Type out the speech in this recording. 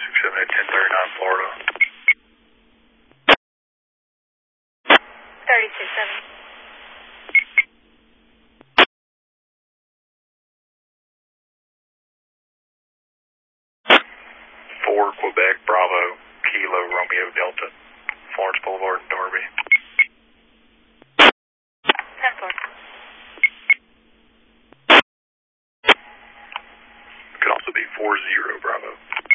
1039 Florida. 367. 4 Quebec Bravo Kilo Romeo Delta, Florence Boulevard in Darby. 10-4. Could also be 40 Bravo.